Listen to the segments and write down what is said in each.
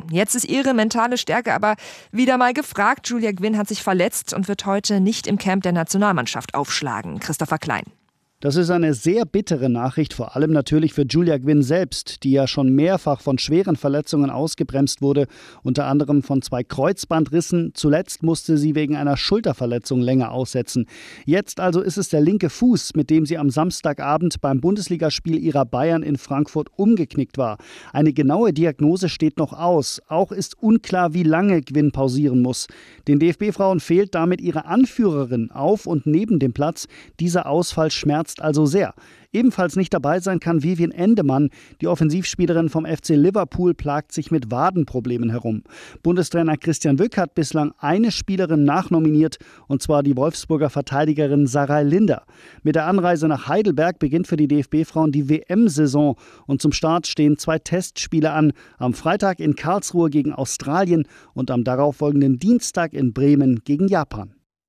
Jetzt ist ihre mentale Stärke aber wieder mal gefragt. Julia Gwynn hat sich verletzt und wird heute nicht im Camp der Nationalmannschaft aufschlagen. Christopher Klein. Das ist eine sehr bittere Nachricht, vor allem natürlich für Julia Gwynn selbst, die ja schon mehrfach von schweren Verletzungen ausgebremst wurde, unter anderem von 2 Kreuzbandrissen. Zuletzt musste sie wegen einer Schulterverletzung länger aussetzen. Jetzt also ist es der linke Fuß, mit dem sie am Samstagabend beim Bundesligaspiel ihrer Bayern in Frankfurt umgeknickt war. Eine genaue Diagnose steht noch aus. Auch ist unklar, wie lange Gwynn pausieren muss. Den DFB-Frauen fehlt damit ihre Anführerin auf und neben dem Platz. Dieser Ausfall schmerzt also sehr. Ebenfalls nicht dabei sein kann Vivien Endemann. Die Offensivspielerin vom FC Liverpool plagt sich mit Wadenproblemen herum. Bundestrainer Christian Wück hat bislang eine Spielerin nachnominiert, und zwar die Wolfsburger Verteidigerin Sarai Linder. Mit der Anreise nach Heidelberg beginnt für die DFB-Frauen die WM-Saison. Und zum Start stehen 2 Testspiele an. Am Freitag in Karlsruhe gegen Australien und am darauffolgenden Dienstag in Bremen gegen Japan.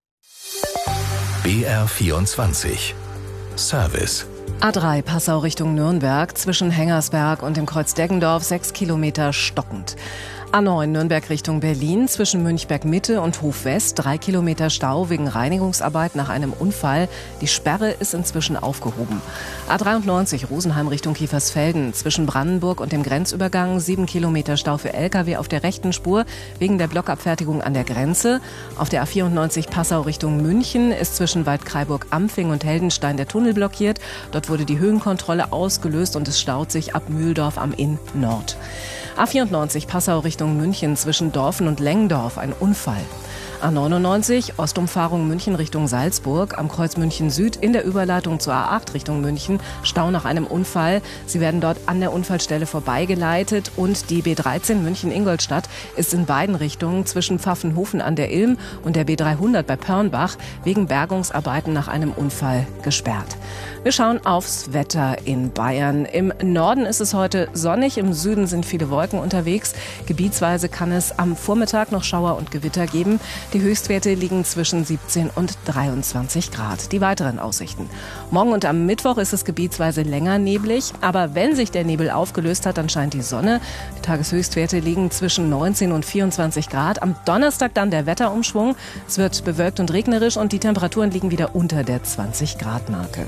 BR24 Service. A3 Passau Richtung Nürnberg, zwischen Hengersberg und dem Kreuz Deggendorf 6 Kilometer stockend. A9 Nürnberg Richtung Berlin, zwischen Münchberg Mitte und Hof West 3 Kilometer Stau wegen Reinigungsarbeit nach einem Unfall. Die Sperre ist inzwischen aufgehoben. A93 Rosenheim Richtung Kiefersfelden, zwischen Brandenburg und dem Grenzübergang 7 Kilometer Stau für Lkw auf der rechten Spur wegen der Blockabfertigung an der Grenze. Auf der A94 Passau Richtung München ist zwischen Waldkraiburg-Ampfing und Heldenstein der Tunnel blockiert. Dort wurde die Höhenkontrolle ausgelöst und es staut sich ab Mühldorf am Inn Nord. A94 Passau Richtung München, zwischen Dorfen und Lengendorf ein Unfall. A99 Ostumfahrung München Richtung Salzburg, am Kreuz München Süd in der Überleitung zur A8 Richtung München, Stau nach einem Unfall. Sie werden dort an der Unfallstelle vorbeigeleitet und die B13 München-Ingolstadt ist in beiden Richtungen zwischen Pfaffenhofen an der Ilm und der B300 bei Pörnbach wegen Bergungsarbeiten nach einem Unfall gesperrt. Wir schauen aufs Wetter in Bayern. Im Norden ist es heute sonnig, im Süden sind viele Wolken unterwegs. Gebietsweise kann es am Vormittag noch Schauer und Gewitter geben. Die Höchstwerte liegen zwischen 17 und 23 Grad. Die weiteren Aussichten. Morgen und am Mittwoch ist es gebietsweise länger neblig. Aber wenn sich der Nebel aufgelöst hat, dann scheint die Sonne. Die Tageshöchstwerte liegen zwischen 19 und 24 Grad. Am Donnerstag dann der Wetterumschwung. Es wird bewölkt und regnerisch und die Temperaturen liegen wieder unter der 20-Grad-Marke.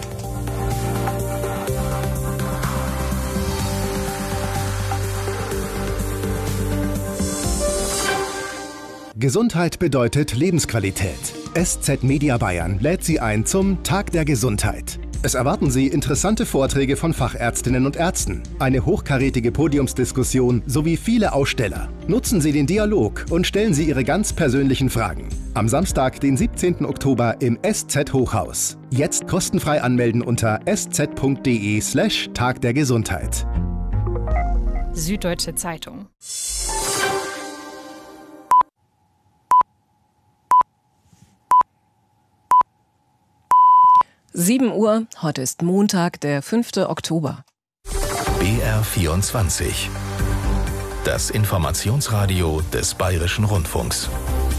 Gesundheit bedeutet Lebensqualität. SZ Media Bayern lädt Sie ein zum Tag der Gesundheit. Es erwarten Sie interessante Vorträge von Fachärztinnen und Ärzten, eine hochkarätige Podiumsdiskussion sowie viele Aussteller. Nutzen Sie den Dialog und stellen Sie Ihre ganz persönlichen Fragen. Am Samstag, den 17. Oktober im SZ Hochhaus. Jetzt kostenfrei anmelden unter sz.de/Tag der Gesundheit. Süddeutsche Zeitung. Uhr, heute ist Montag, der 5. Oktober. BR24. Das Informationsradio des Bayerischen Rundfunks.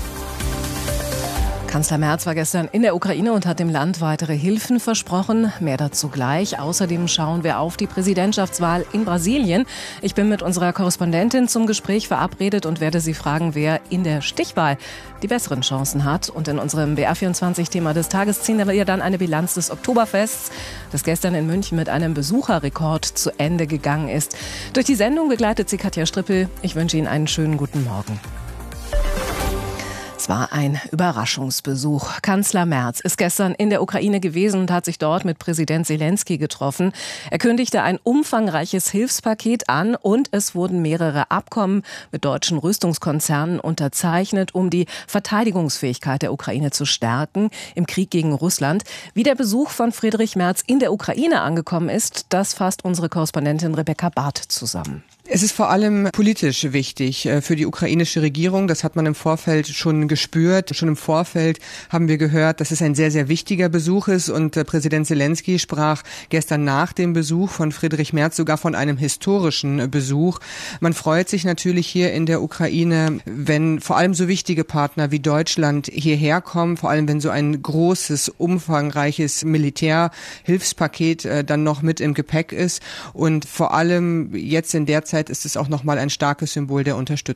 Kanzler Merz war gestern in der Ukraine und hat dem Land weitere Hilfen versprochen. Mehr dazu gleich. Außerdem schauen wir auf die Präsidentschaftswahl in Brasilien. Ich bin mit unserer Korrespondentin zum Gespräch verabredet und werde sie fragen, wer in der Stichwahl die besseren Chancen hat. Und in unserem BR24-Thema des Tages ziehen wir dann eine Bilanz des Oktoberfests, das gestern in München mit einem Besucherrekord zu Ende gegangen ist. Durch die Sendung begleitet sie Katja Strippel. Ich wünsche Ihnen einen schönen guten Morgen. Es war ein Überraschungsbesuch. Kanzler Merz ist gestern in der Ukraine gewesen und hat sich dort mit Präsident Zelensky getroffen. Er kündigte ein umfangreiches Hilfspaket an und es wurden mehrere Abkommen mit deutschen Rüstungskonzernen unterzeichnet, um die Verteidigungsfähigkeit der Ukraine zu stärken im Krieg gegen Russland. Wie der Besuch von Friedrich Merz in der Ukraine angekommen ist, das fasst unsere Korrespondentin Rebecca Barth zusammen. Es ist vor allem politisch wichtig für die ukrainische Regierung. Das hat man im Vorfeld schon gespürt. Schon im Vorfeld haben wir gehört, dass es ein sehr, sehr wichtiger Besuch ist. Und Präsident Zelensky sprach gestern nach dem Besuch von Friedrich Merz sogar von einem historischen Besuch. Man freut sich natürlich hier in der Ukraine, wenn vor allem so wichtige Partner wie Deutschland hierher kommen, vor allem wenn so ein großes, umfangreiches Militärhilfspaket dann noch mit im Gepäck ist. Und vor allem jetzt in der Zeit ist es auch nochmal ein starkes Symbol der Unterstützung.